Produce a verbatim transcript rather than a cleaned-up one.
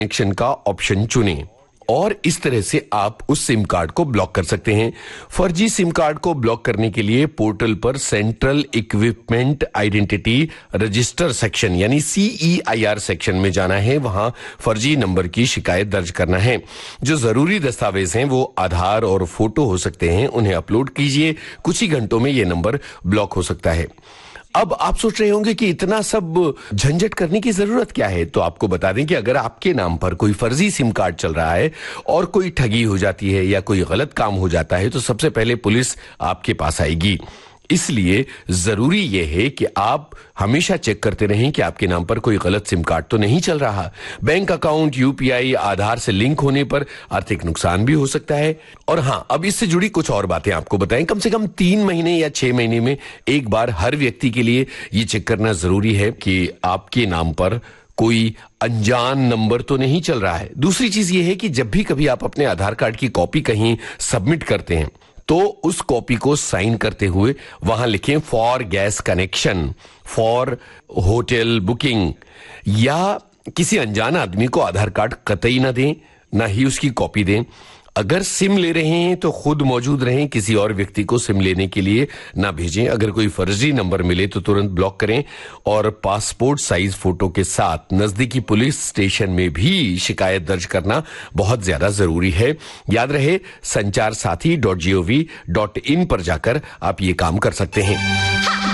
Connection का option चुनें और इस तरह से आप उस सिम कार्ड को ब्लॉक कर सकते हैं। फर्जी सिम कार्ड को ब्लॉक करने के लिए पोर्टल पर central equipment identity register section यानी सी ई आई आर सेक्शन में जाना है। वहां फर्जी नंबर की शिकायत दर्ज करना है। जो जरूरी दस्तावेज हैं वो आधार और फोटो हो सकते हैं, उन्हें अपलोड कीजिए। कुछ ही घंटों में ये नंबर ब्लॉक हो सकता है। अब आप सोच रहे होंगे कि इतना सब झंझट करने की जरूरत क्या है, तो आपको बता दें कि अगर आपके नाम पर कोई फर्जी सिम कार्ड चल रहा है और कोई ठगी हो जाती है या कोई गलत काम हो जाता है तो सबसे पहले पुलिस आपके पास आएगी। इसलिए जरूरी यह है कि आप हमेशा चेक करते रहें कि आपके नाम पर कोई गलत सिम कार्ड तो नहीं चल रहा। Bank account, U P I, आधार से लिंक होने पर आर्थिक नुकसान भी हो सकता है। और हां, अब इससे जुड़ी कुछ और बातें आपको बताएं। कम से कम तीन महीने या छह महीने में एक बार हर व्यक्ति के लिए ये चेक करना जरूरी है कि आपके नाम पर कोई अनजान नंबर तो नहीं चल रहा है। दूसरी चीज ये है कि जब भी कभी आप अपने आधार कार्ड की कॉपी कहीं सबमिट करते हैं तो उस कॉपी को साइन करते हुए वहां लिखें for gas connection, for hotel booking, या किसी अनजान आदमी को आधार कार्ड कतई ना दें, ना ही उसकी कॉपी दें। अगर सिम ले रहे हैं तो खुद मौजूद रहें, किसी और व्यक्ति को सिम लेने के लिए ना भेजें। अगर कोई फर्जी नंबर मिले तो तुरंत ब्लॉक करें और पासपोर्ट साइज फोटो के साथ नजदीकी पुलिस स्टेशन में भी शिकायत दर्ज करना बहुत ज्यादा जरूरी है। याद रहे, संचार साथी dot G O V dot in पर जाकर आप ये काम कर सकते हैं।